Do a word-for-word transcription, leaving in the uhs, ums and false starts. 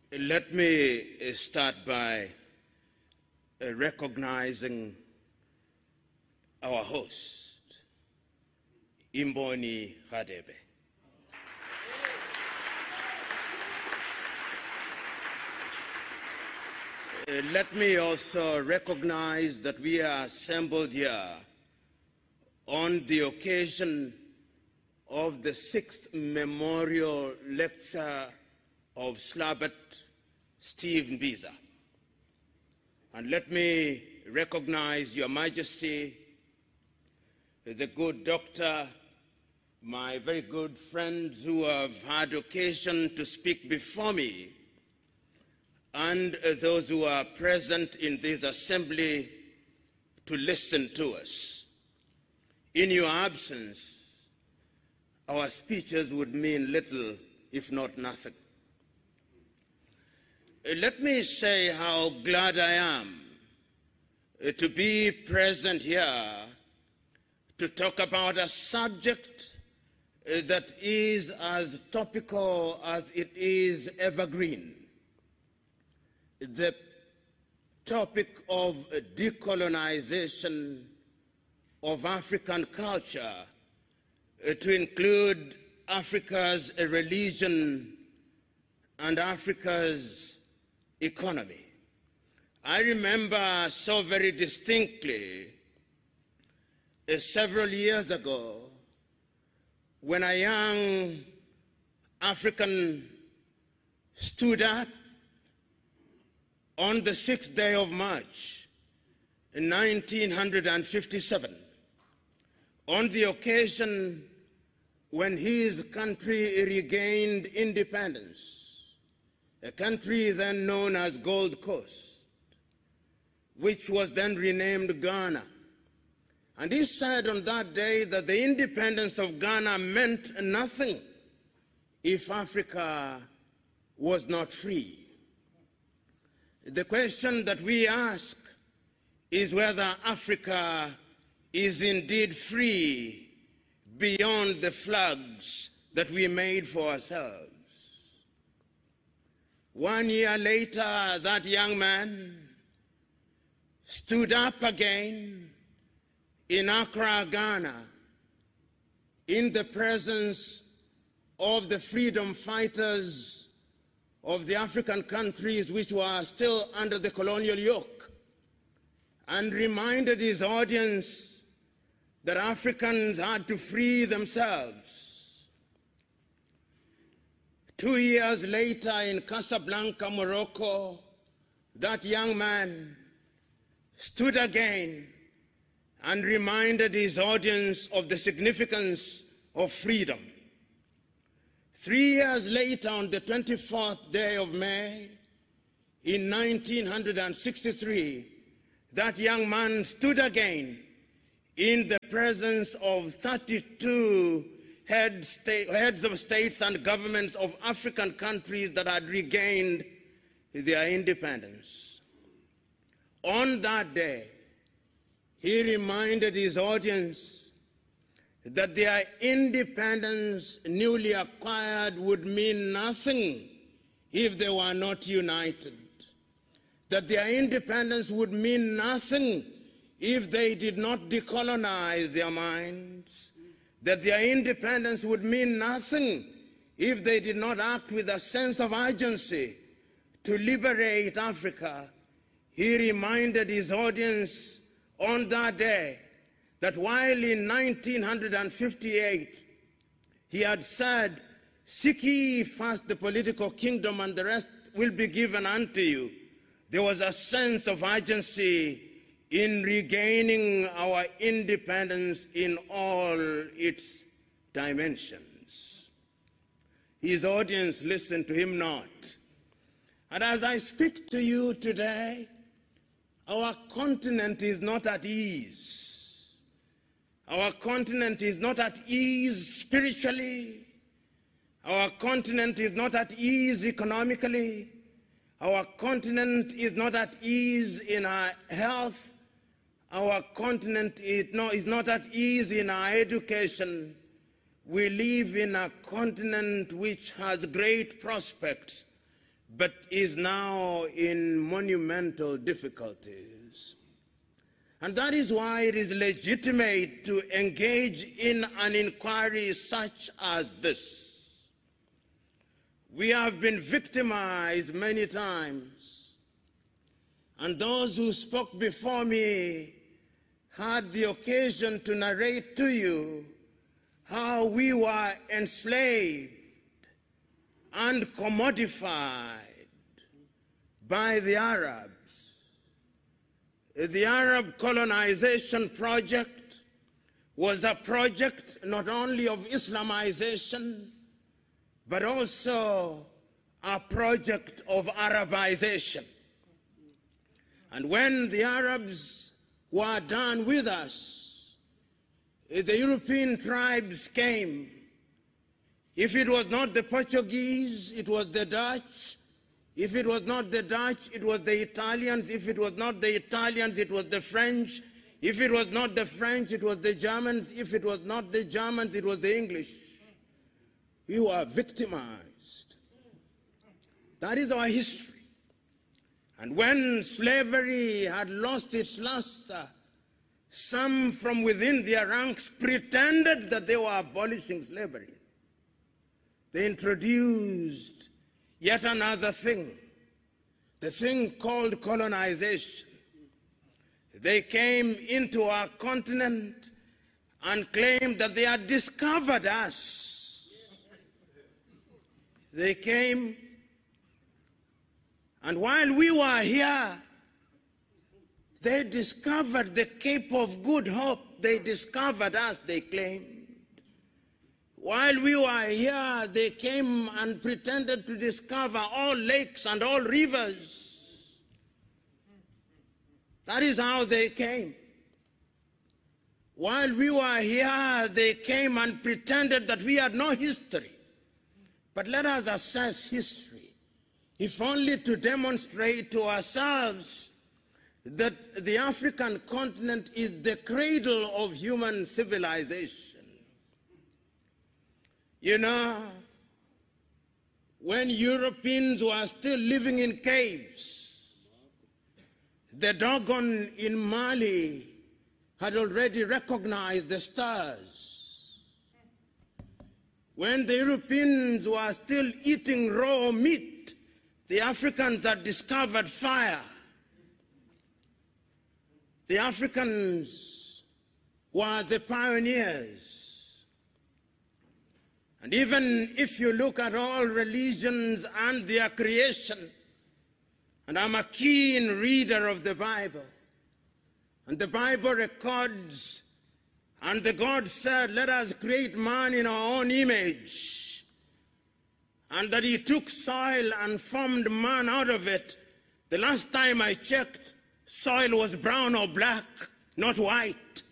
Let me start by recognizing our host, Imboni Radebe. Let me also recognize that we are assembled here on the occasion of the sixth memorial lecture of Slabat Steve Mbiza. And let me recognize Your Majesty, the good doctor, my very good friends who have had occasion to speak before me, and those who are present in this assembly to listen to us. In your absence, our speeches would mean little, if not nothing. Let me say how glad I am to be present here to talk about a subject that is as topical as it is evergreen. The topic of decolonization of African culture to include Africa's religion and Africa's economy. I remember so very distinctly uh, several years ago when a young African stood up on the sixth day of March in nineteen fifty-seven, on the occasion when his country regained independence, a country then known as Gold Coast, which was then renamed Ghana. And he said on that day that the independence of Ghana meant nothing if Africa was not free. The question that we ask is whether Africa is indeed free beyond the flags that we made for ourselves. One year later, that young man stood up again in Accra, Ghana, in the presence of the freedom fighters of the African countries which were still under the colonial yoke, and reminded his audience that Africans had to free themselves. Two years later in Casablanca, Morocco, that young man stood again and reminded his audience of the significance of freedom. Three years later, on the twenty-fourth day of May, in nineteen sixty-three, that young man stood again in the presence of thirty-two head state, heads of states and governments of African countries that had regained their independence. On that day, he reminded his audience that their independence newly acquired would mean nothing if they were not united, that their independence would mean nothing if they did not decolonize their minds, that their independence would mean nothing if they did not act with a sense of urgency to liberate Africa. He reminded his audience on that day that while in nineteen fifty-eight he had said, "Seek ye first the political kingdom and the rest will be given unto you," there was a sense of urgency in regaining our independence in all its dimensions. His audience listened to him not. And as I speak to you today, our continent is not at ease. Our continent is not at ease spiritually. Our continent is not at ease economically. Our continent is not at ease in our health. Our continent is not, is not at ease in our education. We live in a continent which has great prospects, but is now in monumental difficulties. And that is why it is legitimate to engage in an inquiry such as this. We have been victimized many times, and those who spoke before me had the occasion to narrate to you how we were enslaved and commodified by the Arabs. The Arab colonization project was a project not only of Islamization, but also a project of Arabization. And when the Arabs were done with us, the European tribes came. If it was not the Portuguese, it was the Dutch. If it was not the Dutch, it was the Italians. If it was not the Italians, it was the French. If it was not the French, it was the Germans. If it was not the Germans, it was the English. We were victimized. That is our history. And when slavery had lost its luster, some from within their ranks pretended that they were abolishing slavery. They introduced yet another thing, the thing called colonization. They came into our continent and claimed that they had discovered us. They came, and while we were here, they discovered the Cape of Good Hope. They discovered us, they claimed. While we were here, they came and pretended to discover all lakes and all rivers. That is how they came. While we were here, they came and pretended that we had no history. But let us assess history, if only to demonstrate to ourselves that the African continent is the cradle of human civilization. You know, when Europeans were still living in caves, the Dogon in Mali had already recognized the stars. When the Europeans were still eating raw meat, the Africans had discovered fire. The Africans were the pioneers. And even if you look at all religions and their creation, and I'm a keen reader of the Bible, and the Bible records, and the God said, let us create man in our own image, and that he took soil and formed man out of it. The last time I checked, soil was brown or black, not white.